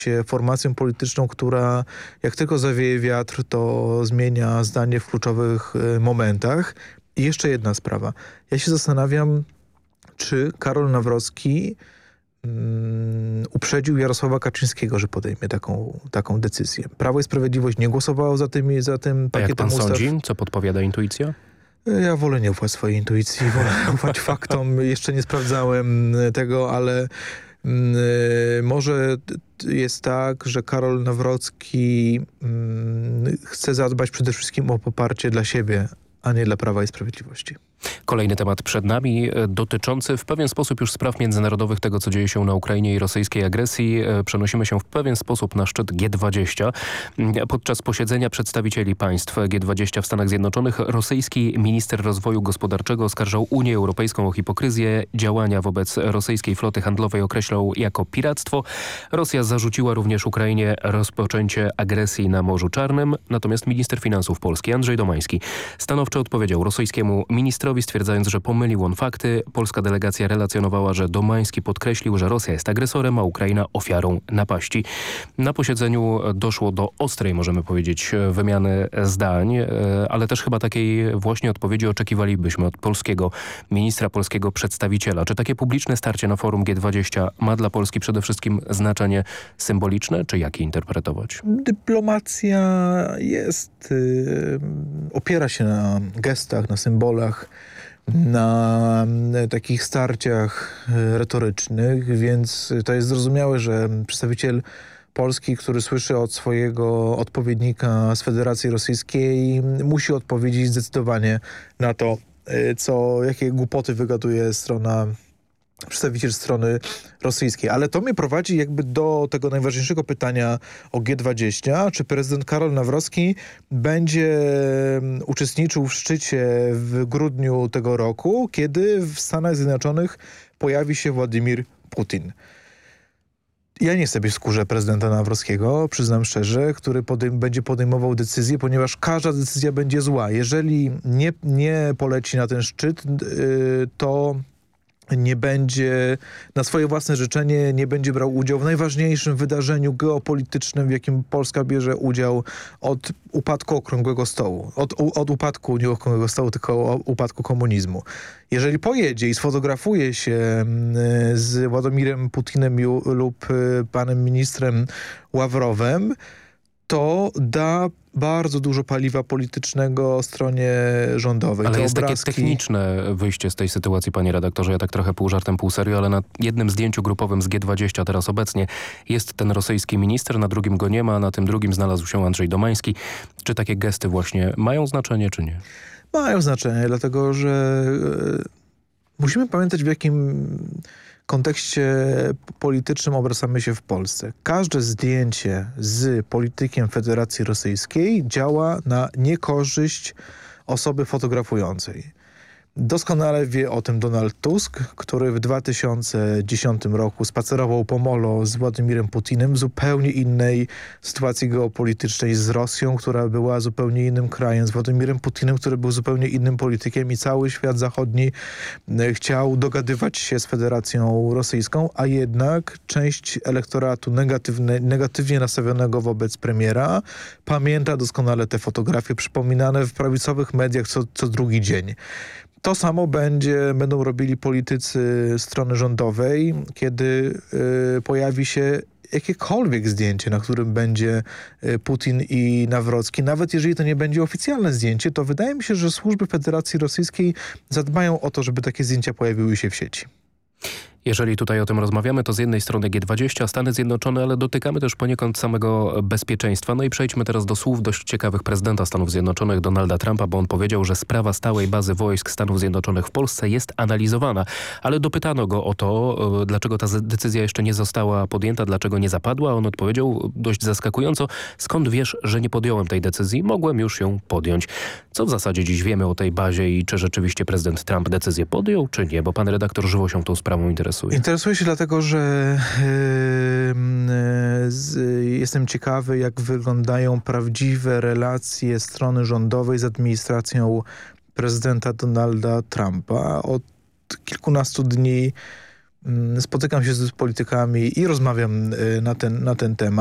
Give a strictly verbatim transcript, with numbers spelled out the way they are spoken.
się formacją polityczną, która jak tylko zawieje wiatr, to zmienia zdanie w kluczowych y, momentach. I jeszcze jedna sprawa. Ja się zastanawiam, czy Karol Nawrocki um, uprzedził Jarosława Kaczyńskiego, że podejmie taką, taką decyzję. Prawo i Sprawiedliwość nie głosowało za, tymi, za tym A jak pakietem pan ustaw. sądzi? Co podpowiada intuicja? Ja wolę nie ufać swojej intuicji, wolę ufać faktom. Jeszcze nie sprawdzałem tego, ale mm, może jest tak, że Karol Nawrocki mm, chce zadbać przede wszystkim o poparcie dla siebie, a nie dla Prawa i Sprawiedliwości. Kolejny temat przed nami, dotyczący w pewien sposób już spraw międzynarodowych, tego co dzieje się na Ukrainie i rosyjskiej agresji. Przenosimy się w pewien sposób na szczyt G dwadzieścia. Podczas posiedzenia przedstawicieli państw G dwadzieścia w Stanach Zjednoczonych rosyjski minister rozwoju gospodarczego oskarżał Unię Europejską o hipokryzję. Działania wobec rosyjskiej floty handlowej określał jako piractwo. Rosja zarzuciła również Ukrainie rozpoczęcie agresji na Morzu Czarnym. Natomiast minister finansów Polski Andrzej Domański stanowczo odpowiedział rosyjskiemu ministrowi, stwierdzając, że pomylił on fakty. Polska delegacja relacjonowała, że Domański podkreślił, że Rosja jest agresorem, a Ukraina ofiarą napaści. Na posiedzeniu doszło do ostrej, możemy powiedzieć, wymiany zdań, ale też chyba takiej właśnie odpowiedzi oczekiwalibyśmy od polskiego ministra, polskiego przedstawiciela. Czy takie publiczne starcie na forum G dwadzieścia ma dla Polski przede wszystkim znaczenie symboliczne, czy jak je interpretować? Dyplomacja jest, yy, opiera się na gestach, na symbolach, na takich starciach retorycznych, więc to jest zrozumiałe, że przedstawiciel Polski, który słyszy od swojego odpowiednika z Federacji Rosyjskiej, musi odpowiedzieć zdecydowanie na to, co, jakie głupoty wygaduje strona przedstawiciel strony rosyjskiej. Ale to mnie prowadzi jakby do tego najważniejszego pytania o G dwadzieścia. Czy prezydent Karol Nawrocki będzie uczestniczył w szczycie w grudniu tego roku, kiedy w Stanach Zjednoczonych pojawi się Władimir Putin? Ja nie chcę być w skórze prezydenta Nawrockiego, przyznam szczerze, który podejm będzie podejmował decyzję, ponieważ każda decyzja będzie zła. Jeżeli nie, nie poleci na ten szczyt, yy, to nie będzie, na swoje własne życzenie, nie będzie brał udziału w najważniejszym wydarzeniu geopolitycznym, w jakim Polska bierze udział od upadku Okrągłego Stołu. Od, od upadku nie Okrągłego Stołu, tylko upadku komunizmu. Jeżeli pojedzie i sfotografuje się z Władimirem Putinem lub panem ministrem Ławrowem, to da bardzo dużo paliwa politycznego stronie rządowej. Ale Te jest obrazki... takie techniczne wyjście z tej sytuacji, panie redaktorze. Ja tak trochę pół żartem, pół serio, ale na jednym zdjęciu grupowym z G dwadzieścia teraz obecnie jest ten rosyjski minister, na drugim go nie ma, a na tym drugim znalazł się Andrzej Domański. Czy takie gesty właśnie mają znaczenie, czy nie? Mają znaczenie, dlatego że e, musimy pamiętać, w jakim kontekście politycznym obracamy się w Polsce. Każde zdjęcie z politykiem Federacji Rosyjskiej działa na niekorzyść osoby fotografującej. Doskonale wie o tym Donald Tusk, który w dwa tysiące dziesiątym roku spacerował po molo z Władimirem Putinem w zupełnie innej sytuacji geopolitycznej z Rosją, która była zupełnie innym krajem, z Władimirem Putinem, który był zupełnie innym politykiem i cały świat zachodni chciał dogadywać się z Federacją Rosyjską, a jednak część elektoratu negatywne, negatywnie nastawionego wobec premiera pamięta doskonale te fotografie przypominane w prawicowych mediach co, co drugi dzień. To samo będzie, będą robili politycy strony rządowej, kiedy y, pojawi się jakiekolwiek zdjęcie, na którym będzie y, Putin i Nawrocki. Nawet jeżeli to nie będzie oficjalne zdjęcie, to wydaje mi się, że służby Federacji Rosyjskiej zadbają o to, żeby takie zdjęcia pojawiły się w sieci. Jeżeli tutaj o tym rozmawiamy, to z jednej strony G dwadzieścia, Stany Zjednoczone, ale dotykamy też poniekąd samego bezpieczeństwa. No i przejdźmy teraz do słów dość ciekawych prezydenta Stanów Zjednoczonych, Donalda Trumpa, bo on powiedział, że sprawa stałej bazy wojsk Stanów Zjednoczonych w Polsce jest analizowana. Ale dopytano go o to, dlaczego ta decyzja jeszcze nie została podjęta, dlaczego nie zapadła. On odpowiedział dość zaskakująco, skąd wiesz, że nie podjąłem tej decyzji? Mogłem już ją podjąć. Co w zasadzie dziś wiemy o tej bazie i czy rzeczywiście prezydent Trump decyzję podjął, czy nie? Bo pan redaktor żywo się tą sprawą interesuje. Interesuję się dlatego, że yy, z, jestem ciekawy, jak wyglądają prawdziwe relacje strony rządowej z administracją prezydenta Donalda Trumpa. Od kilkunastu dni spotykam się z politykami i rozmawiam na ten, na ten temat.